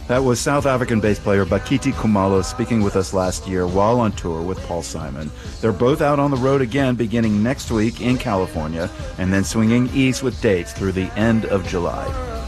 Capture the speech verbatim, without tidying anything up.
That was South African bass player Bakiti Kumalo speaking with us last year while on tour with Paul Simon. They're both out on the road again beginning next week in California and then swinging east with dates through the end of July.